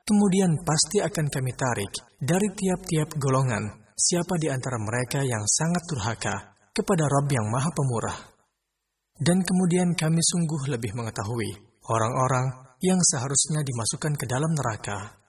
Kemudian pasti akan kami tarik dari tiap-tiap golongan siapa di antara mereka yang sangat durhaka kepada Rabb yang Maha Pemurah. Dan kemudian kami sungguh lebih mengetahui orang-orang yang seharusnya dimasukkan ke dalam neraka